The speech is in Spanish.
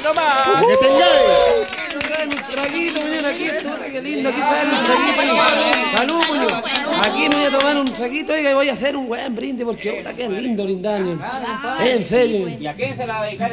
nomás. ¡Que tengáis! Un traguito, Muñoz, aquí, qué lindo, aquí traen un traguito. Salud, Muñoz. Aquí me voy a tomar un traguito, oiga, y voy a hacer un buen brindis porque puta, qué lindo brindar. En serio. ¿Y a quién se la dedicar?